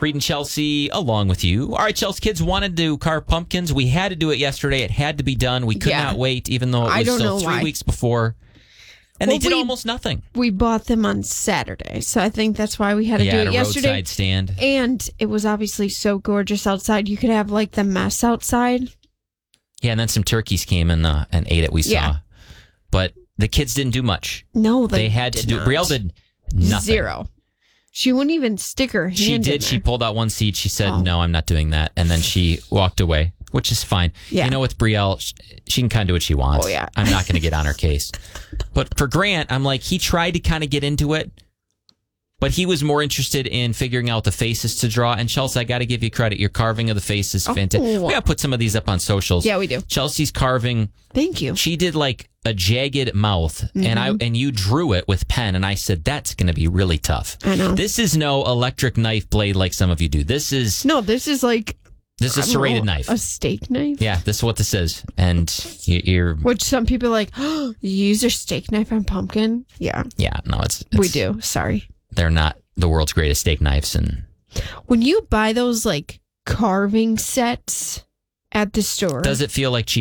Reed and Chelsea, along with you. All right, Chelsea, kids wanted to carve pumpkins. We had to do it yesterday. It had to be done. We could not wait, even though it was still 3 weeks before. And they did almost nothing. We bought them on Saturday, so I think that's why we had to do it yesterday. Roadside stand. And it was obviously so gorgeous outside. You could have like the mess outside. Yeah, and then some turkeys came and ate it. We saw, but the kids didn't do much. No, they had to do. Brielle did nothing. Zero. She wouldn't even stick her hand She did. in there. She pulled out one seed. She said, "No, I'm not doing that," and then she walked away, which is fine. Yeah. You know, with Brielle, she can kind of do what she wants. Oh yeah. I'm not going to get on her case. But for Grant, I'm like, he tried to kind of get into it, but he was more interested in figuring out the faces to draw. And Chelsea, I got to give you credit. Your carving of the face is fantastic. We got to put some of these up on socials. Yeah, we do. Chelsea's carving. Thank you. She did like a jagged mouth, and you drew it with pen, and I said that's going to be really tough. I know. This is no electric knife blade like some of you do. This is like this is a serrated knife, a steak knife. Yeah, this is what this is, and you're which some people are like. Oh, you use your steak knife on pumpkin? Yeah. Yeah, no, it's we do. Sorry, they're not the world's greatest steak knives, and when you buy those like carving sets at the store, does it feel like cheap?